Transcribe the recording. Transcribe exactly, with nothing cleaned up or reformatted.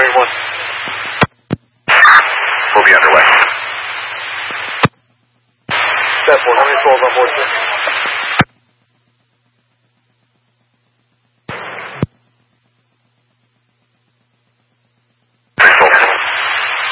twenty-one. Movie underway. Step four, how many souls on board, sir?